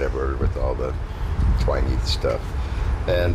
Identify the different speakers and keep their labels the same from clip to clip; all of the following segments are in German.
Speaker 1: whatever with all the twangy stuff. And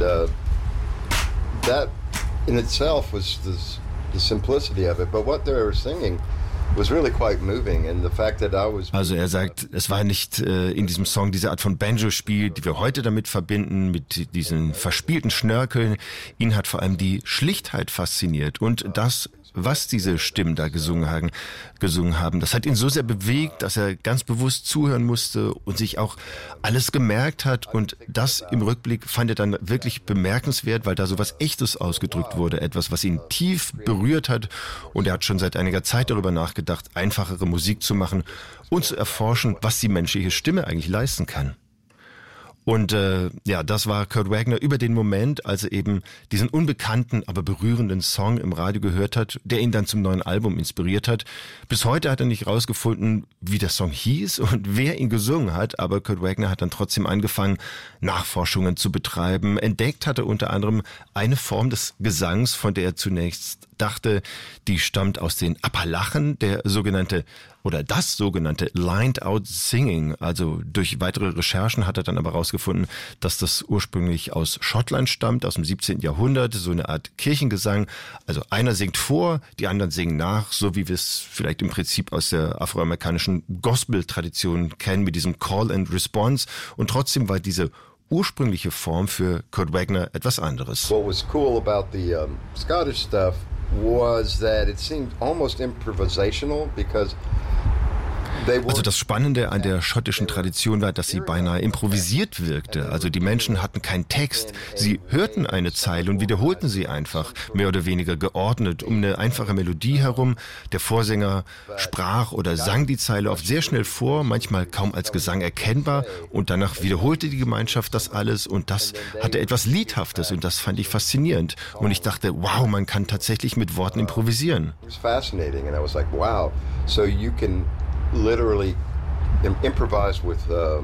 Speaker 1: that in itself was the simplicity of it. But what they were singing was really quite moving, and the fact that I was...
Speaker 2: Also er sagt, es war nicht in diesem Song diese Art von Banjo-Spiel, die wir heute damit verbinden, mit diesen verspielten Schnörkeln. Ihn hat vor allem die Schlichtheit fasziniert und das, was diese Stimmen da gesungen haben, das hat ihn so sehr bewegt, dass er ganz bewusst zuhören musste und sich auch alles gemerkt hat. Und das im Rückblick fand er dann wirklich bemerkenswert, weil da so was Echtes ausgedrückt wurde, etwas, was ihn tief berührt hat. Und er hat schon seit einiger Zeit darüber nachgedacht, einfachere Musik zu machen und zu erforschen, was die menschliche Stimme eigentlich leisten kann. Und das war Kurt Wagner über den Moment, als er eben diesen unbekannten, aber berührenden Song im Radio gehört hat, der ihn dann zum neuen Album inspiriert hat. Bis heute hat er nicht rausgefunden, wie der Song hieß und wer ihn gesungen hat, aber Kurt Wagner hat dann trotzdem angefangen, Nachforschungen zu betreiben. Entdeckt hat er unter anderem eine Form des Gesangs, von der er zunächst dachte, die stammt aus den Appalachen, das sogenannte Lined Out Singing. Also durch weitere Recherchen hat er dann aber herausgefunden, dass das ursprünglich aus Schottland stammt, aus dem 17. Jahrhundert, so eine Art Kirchengesang. Also einer singt vor, die anderen singen nach, so wie wir es vielleicht im Prinzip aus der afroamerikanischen Gospel-Tradition kennen, mit diesem Call and Response. Und trotzdem war diese ursprüngliche Form für Kurt Wagner etwas anderes.
Speaker 1: What was cool about the Scottish stuff was that it seemed almost improvisational because
Speaker 2: Also das Spannende an der schottischen Tradition war, dass sie beinahe improvisiert wirkte. Also die Menschen hatten keinen Text. Sie hörten eine Zeile und wiederholten sie einfach, mehr oder weniger geordnet, um eine einfache Melodie herum. Der Vorsänger sprach oder sang die Zeile oft sehr schnell vor, manchmal kaum als Gesang erkennbar. Und danach wiederholte die Gemeinschaft das alles und das hatte etwas Liedhaftes und das fand ich faszinierend. Und ich dachte, wow, man kann tatsächlich mit Worten improvisieren.
Speaker 1: It was fascinating and I was like, wow, so you can literally improvise with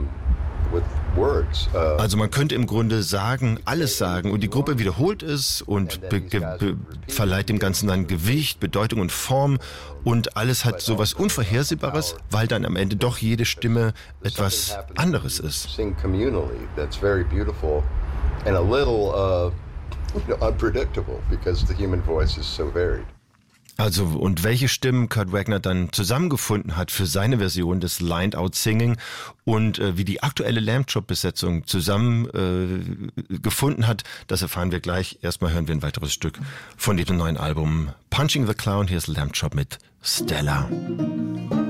Speaker 1: words.
Speaker 2: Also man könnte im Grunde sagen, alles sagen und die Gruppe wiederholt es und verleiht dem Ganzen dann Gewicht, Bedeutung und Form und alles hat sowas Unvorhersehbares, weil dann am Ende doch jede Stimme etwas anderes ist.
Speaker 1: Sing communally, that's very beautiful and a little unpredictable because the human voice is so varied.
Speaker 2: Also, und welche Stimmen Kurt Wagner dann zusammengefunden hat für seine Version des Lined Out Singing und wie die aktuelle Lamb Chop Besetzung zusammengefunden hat, das erfahren wir gleich. Erstmal hören wir ein weiteres Stück von dem neuen Album Punching the Clown. Hier ist Lamb Chop mit Stella.